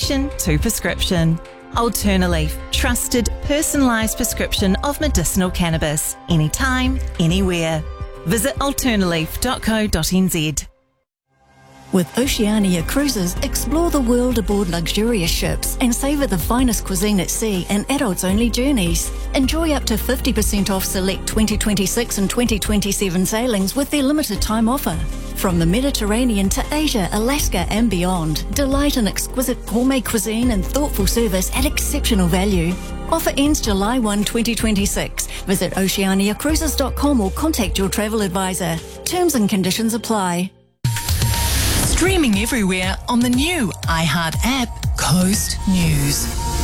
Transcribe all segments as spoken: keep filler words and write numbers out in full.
Injection to prescription. Alternaleaf, trusted, personalised prescription of medicinal cannabis. Anytime, anywhere. Visit alternaleaf dot co dot n z. With Oceania Cruises, explore the world aboard luxurious ships and savour the finest cuisine at sea and adults-only journeys. Enjoy up to fifty percent off select twenty twenty-six and twenty twenty-seven sailings with their limited time offer. From the Mediterranean to Asia, Alaska and beyond, delight in exquisite gourmet cuisine and thoughtful service at exceptional value. Offer ends July first, twenty twenty-six. Visit oceania cruises dot com or contact your travel advisor. Terms and conditions apply. Streaming everywhere on the new iHeart app, Coast News.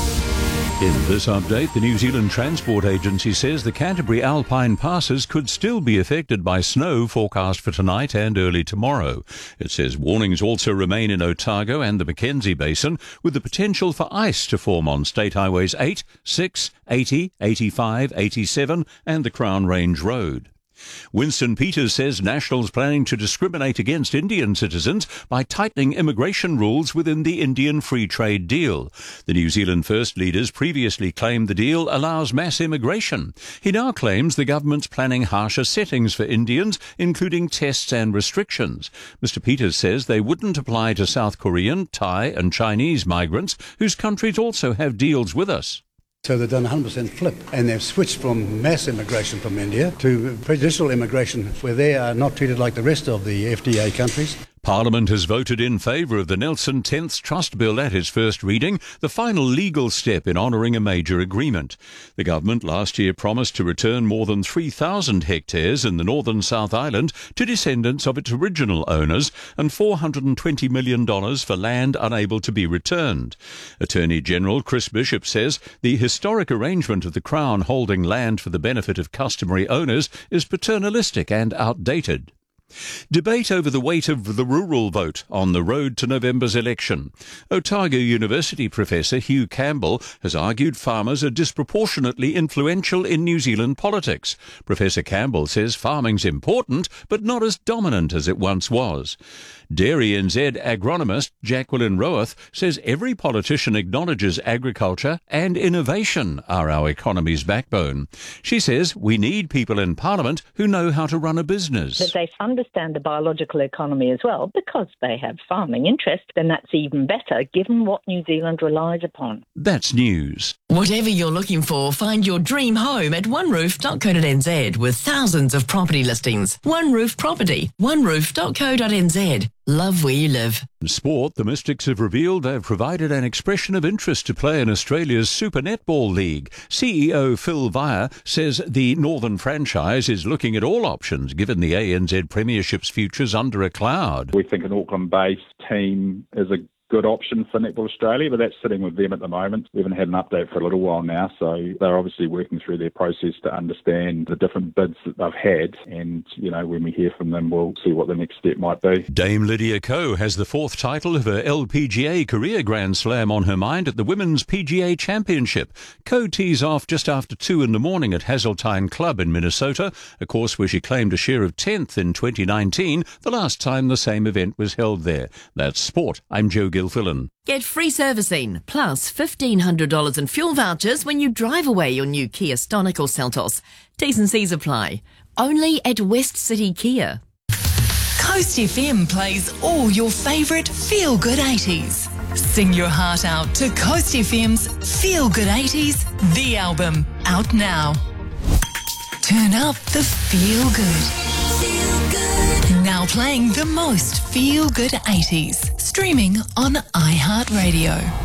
In this update, the New Zealand Transport Agency says the Canterbury Alpine passes could still be affected by snow forecast for tonight and early tomorrow. It says warnings also remain in Otago and the Mackenzie Basin, with the potential for ice to form on State Highways eight, six, eighty, eighty-five, eighty-seven and the Crown Range Road. Winston Peters says Nationals planning to discriminate against Indian citizens by tightening immigration rules within the Indian Free Trade Deal. The New Zealand First leaders previously claimed the deal allows mass immigration. He now claims the government's planning harsher settings for Indians, including tests and restrictions. Mister Peters says they wouldn't apply to South Korean, Thai and Chinese migrants, whose countries also have deals with us. So they've done a one hundred percent flip, and they've switched from mass immigration from India to prejudicial immigration, where they are not treated like the rest of the F D A countries. Parliament has voted in favour of the Nelson tenth Trust Bill at its first reading, the final legal step in honouring a major agreement. The government last year promised to return more than three thousand hectares in the northern South Island to descendants of its original owners and four hundred twenty million dollars for land unable to be returned. Attorney General Chris Bishop says the historic arrangement of the Crown holding land for the benefit of customary owners is paternalistic and outdated. Debate over the weight of the rural vote on the road to November's election. Otago University professor Hugh Campbell has argued farmers are disproportionately influential in New Zealand politics. Professor Campbell says farming's important, but not as dominant as it once was. Dairy N Z agronomist Jacqueline Roath says every politician acknowledges agriculture and innovation are our economy's backbone. She says we need people in Parliament who know how to run a business. That they understand the biological economy as well, because they have farming interest, then that's even better given what New Zealand relies upon. That's news. Whatever you're looking for, find your dream home at one roof dot co dot n z with thousands of property listings. One Roof Property, one roof dot co dot n z. Love where you live. In sport, the Mystics have revealed they've provided an expression of interest to play in Australia's Super Netball League. C E O Phil Vire says the Northern franchise is looking at all options given the A N Z Premiership's future's under a cloud. We think an Auckland-based team is a good option for Netball Australia, but that's sitting with them at the moment. We haven't had an update for a little while now, so they're obviously working through their process to understand the different bids that they've had, and, you know, when we hear from them, we'll see what the next step might be. Dame Lydia Ko has the fourth title of her L P G A Career Grand Slam on her mind at the Women's P G A Championship. Ko tees off just after two in the morning at Hazeltine Club in Minnesota, a course where she claimed a share of tenth in twenty nineteen, the last time the same event was held there. That's sport. I'm Joe Gilfillan. Get free servicing, plus fifteen hundred dollars in fuel vouchers when you drive away your new Kia Stonic or Seltos. T's and C's apply. Only at West City Kia. Coast F M plays all your favourite feel-good eighties. Sing your heart out to Coast F M's Feel Good eighties, the album, out now. Turn up the feel good. Feel good. Now playing the most feel good eighties. Streaming on iHeartRadio.